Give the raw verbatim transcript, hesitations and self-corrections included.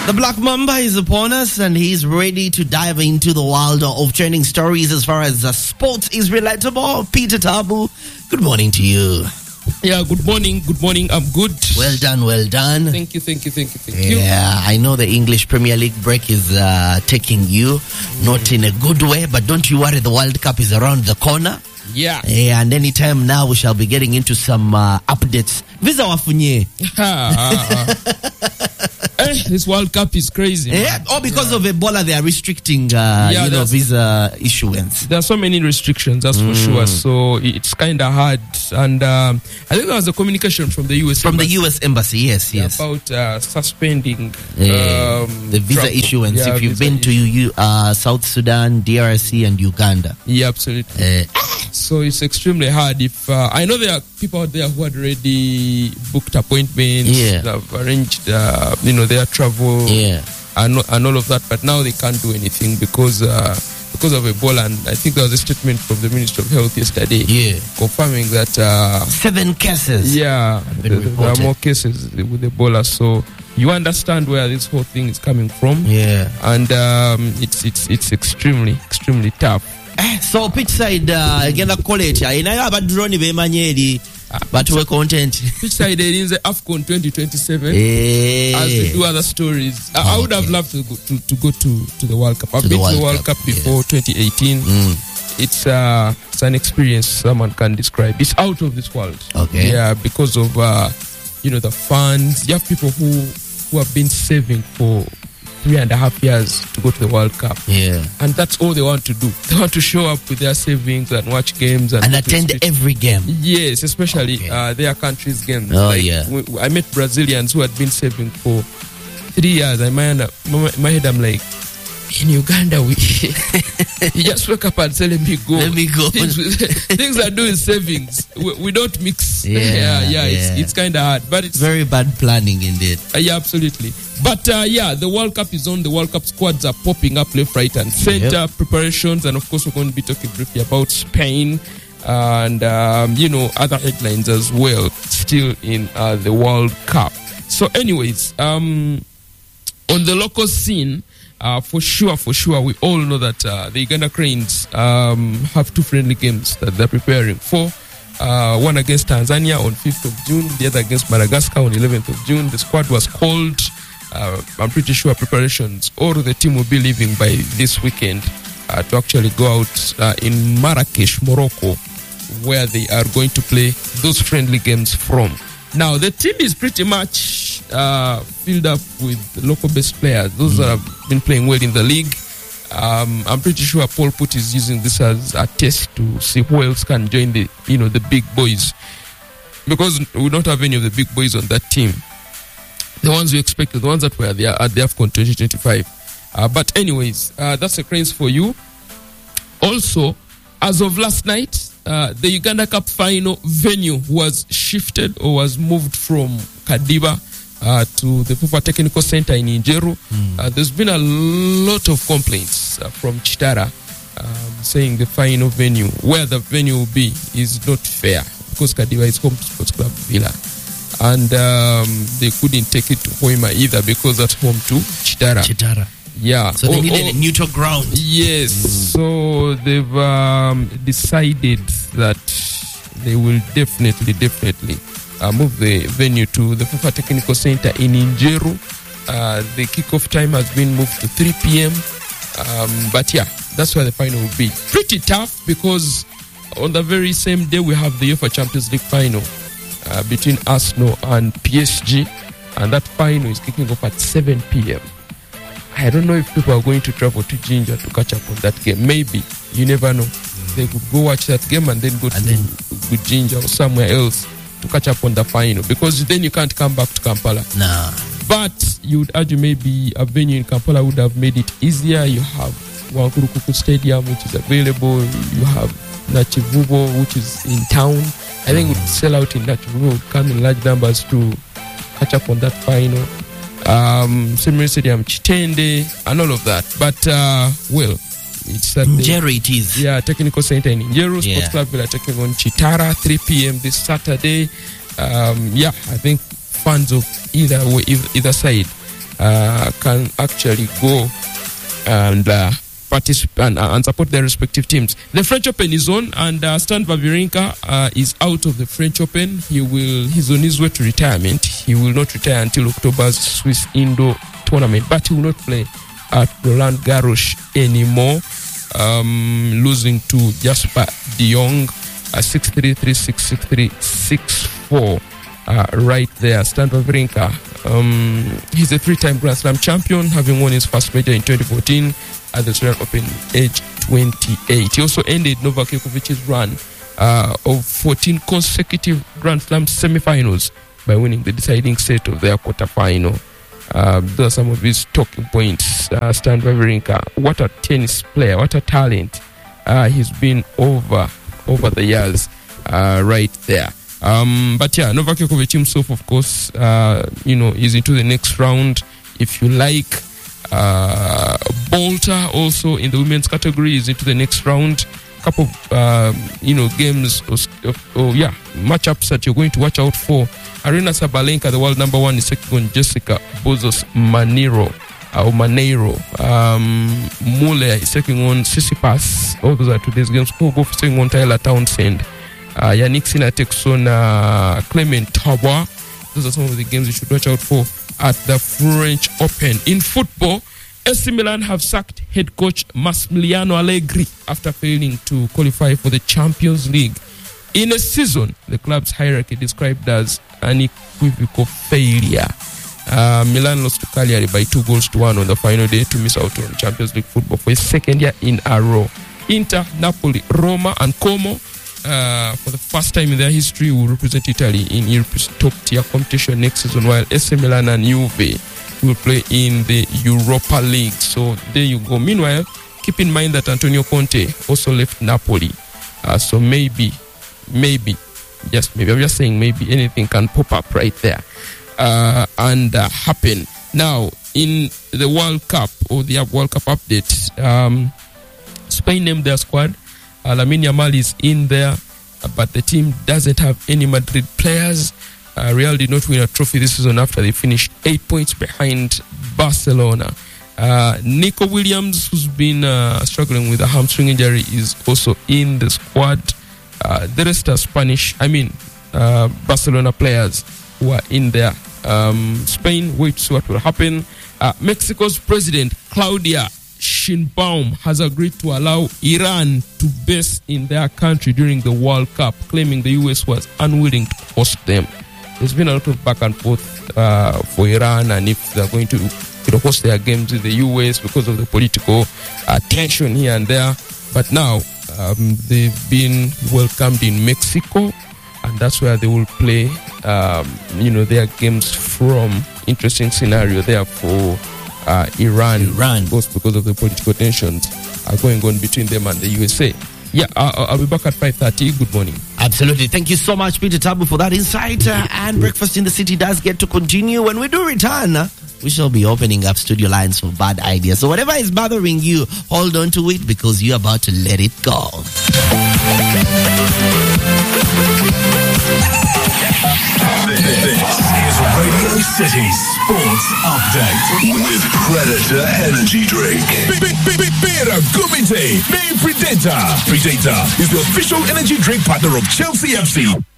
The Black Mamba is upon us and he's ready to dive into the world of trending stories as far as uh, sports is relatable. Peter Tabu, good morning to you. Yeah, good morning, good morning, I'm good. Well done, well done. Thank you, thank you, thank you, thank yeah, you. Yeah, I know the English Premier League break is uh, taking you, mm. not in a good way, but don't you worry, the World Cup is around the corner. Yeah. Yeah, and anytime now we shall be getting into some uh, updates. Visa wafunye. Eh, this World Cup is crazy. Yeah. Oh, because yeah. of Ebola, they are restricting, uh, yeah, you know, visa issuance. There are so many restrictions, that's mm. for sure. So it's kind of hard. And um, I think there was a communication from the U S From Embassy. the U S Embassy, yes, yes. About uh, suspending yeah. um, the visa travel. issuance. Yeah, if you've been to you, uh, South Sudan, D R C, and Uganda. Yeah, absolutely. Uh, so it's extremely hard. If uh, I know there are people out there who had already booked appointments, yeah. have arranged, uh, you know, their travel, yeah. and, and all of that, but now they can't do anything because uh, because of Ebola. And I think there was a statement from the Minister of Health yesterday, yeah, confirming that uh, seven cases, yeah, the, there are more cases with Ebola. So you understand where this whole thing is coming from, yeah, and um, it's it's it's extremely extremely tough. So pitch side agenda college inayo abadroni bemanyeri but we content pitch side in the AFCON twenty twenty-seven hey. as we do other stories. I, okay. I would have loved to go to, to go to to the World Cup. I've been to the World Cup, Cup before, yes. twenty eighteen. Mm. It's uh it's an experience someone can describe. It's out of this world. Okay. Yeah, because of uh you know the funds. You have people who who have been saving for three and a half years to go to the World Cup. Yeah. And that's all they want to do. They want to show up with their savings and watch games. And, and attend every game. Yes, especially okay. uh, their country's games. Oh, like, yeah. We, I met Brazilians who had been saving for three years. In my, my head, I'm like, in Uganda, we you just wake up and say, let me go. Let me go. Things, things are doing savings. We, we don't mix. Yeah, yeah, yeah, yeah. It's, it's kind of hard. But it's very bad planning indeed. Uh, yeah, absolutely. But uh, yeah, the World Cup is on. The World Cup squads are popping up left, right, and center. Yep. Preparations, and of course, we're going to be talking briefly about Spain and um, you know other headlines as well. Still in uh, the World Cup. So, anyways, um, on the local scene. Uh, for sure, for sure, we all know that uh, the Uganda Cranes um, have two friendly games that they're preparing for. Uh, one against Tanzania on fifth of June, the other against Madagascar on eleventh of June. The squad was called. Uh, I'm pretty sure preparations, or the team will be leaving by this weekend uh, to actually go out uh, in Marrakesh, Morocco, where they are going to play those friendly games from. Now, the team is pretty much uh, filled up with local-based players, those mm. that have been playing well in the league. Um, I'm pretty sure Paul Put is using this as a test to see who else can join the, you know, the big boys, because we don't have any of the big boys on that team. The ones we expected, the ones that were there at the AFCON twenty twenty-five. Uh, but anyways, uh, that's the Cranes for you. Also, as of last night, uh, the Uganda Cup final venue was shifted or was moved from Kadiba uh, to the FIFA Technical Center in Injeru. Mm. Uh, there's been a lot of complaints uh, from Chitara um, saying the final venue, where the venue will be, is not fair because Kadiba is home to Sports Club Villa. And um, they couldn't take it to Hoima either because that's home to Chitara. Chitara. Yeah. So they oh, needed oh, a neutral ground. Yes. Mm. So they've um, decided that they will definitely, definitely uh, move the venue to the FIFA Technical Center in Injeru. Uh, the kickoff time has been moved to three p.m. Um, but yeah, that's where the final will be. Pretty tough because on the very same day we have the UEFA Champions League final uh, between Arsenal and P S G, and that final is kicking off at seven p.m. I don't know if people are going to travel to Jinja to catch up on that game. Maybe. You never know. Mm. They could go watch that game and then go and to then, Jinja or somewhere else to catch up on the final, because then you can't come back to Kampala. Nah. But you would argue maybe a venue in Kampala would have made it easier. You have Wankurukuku Stadium, which is available. You have Nachivubo, which is in town. I think it would sell out in Nachivubo, would come in large numbers to catch up on that final. Um, Semiri Stadium, Chitende, and all of that. But, uh, well, it's that Injeru it is. Yeah, Technical Center in Injeru. Yeah. Sports Club Villa taking on Chitara, three p.m. this Saturday. Um, yeah, I think fans of either way, either side uh, can actually go and uh, participate and, uh, and support their respective teams. The French Open is on, and uh, Stan Wawrinka uh, is out of the French Open. He will he's on his way to retirement. He will not retire until October's Swiss Indoor tournament, but he will not play at Roland Garros anymore, um, losing to Jasper de Jong, uh, six three, three six, six three, six four. Uh, right there, Stan Wawrinka. Um, he's a three-time Grand Slam champion, having won his first major in twenty fourteen at the Australian Open, age twenty-eight. He also ended Novak Djokovic's run uh, of fourteen consecutive Grand Slam semi-finals by winning the deciding set of their quarter-final. Uh, those are some of his talking points. Uh, Stan Wawrinka, what a tennis player, what a talent uh, he's been over over the years. Uh, right there. Um, but yeah, Novak Djokovic himself, of course, uh, you know, is into the next round. If you like, uh, Bolter also in the women's category is into the next round. Couple of, um, you know, games or, or yeah, matchups that you're going to watch out for. Arina Sabalenka, the world number one, is taking on Jessica Bozos Manero. Uh, or Maneiro. Um, Mule is taking on Tsitsipas. All those are today's games. Kogo is taking on Tyler Townsend. Uh, Yannick Sinner takes on uh, Clement Tabwa. Those are some of the games you should watch out for at the French Open. In football, A C Milan have sacked head coach Massimiliano Allegri after failing to qualify for the Champions League. In a season, the club's hierarchy described as unequivocal failure. Uh, Milan lost to Cagliari by two goals to one on the final day to miss out on Champions League football for a second year in a row. Inter, Napoli, Roma, and Como, uh, for the first time in their history, will represent Italy in Europe's top-tier competition next season, while A C Milan and Juve will play in the Europa League. So there you go. Meanwhile, keep in mind that Antonio Conte also left Napoli. Uh, so maybe, maybe, just maybe, I'm just saying maybe anything can pop up right there uh, and uh, happen. Now, in the World Cup, or the World Cup update, um, Spain named their squad. Uh, Lamine Yamal is in there, uh, but the team doesn't have any Madrid players. Uh, Real did not win a trophy this season after they finished eight points behind Barcelona. Uh, Nico Williams, who's been uh, struggling with a hamstring injury, is also in the squad. Uh, the rest are Spanish, I mean, uh, Barcelona players who are in there. Um, Spain, wait to see what will happen. Uh, Mexico's president, Claudia Sheinbaum, has agreed to allow Iran to base in their country during the World Cup, claiming the U S was unwilling to host them. There's been a lot of back and forth uh, for Iran, and if they're going to you know, host their games in the U S because of the political uh, tension here and there. But now um, they've been welcomed in Mexico, and that's where they will play um, you know, their games from. Interesting scenario there for uh, Iran, Iran, both because of the political tensions are going on between them and the U S A. Yeah, I'll, I'll be back at five thirty. Good morning. Absolutely. Thank you so much, Peter Tabu, for that insight. Uh, and Breakfast in the City does get to continue. When we do return, uh, we shall be opening up studio lines for bad ideas. So whatever is bothering you, hold on to it, because you're about to let it go. This is Radio City Sports Update with Predator Energy Drink. Beer Gumite, main Predator. Predator is the official energy drink partner of Chelsea F C.